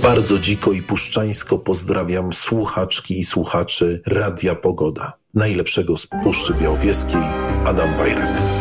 Bardzo dziko i puszczańsko pozdrawiam słuchaczki i słuchaczy Radia Pogoda. Najlepszego z Puszczy Białowieskiej, Adam Bajrak.